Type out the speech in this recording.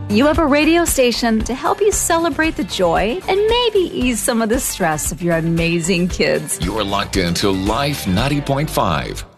You have a radio station to help you celebrate the joy and maybe ease some of the stress of your amazing kids. You're locked into Life 90.5.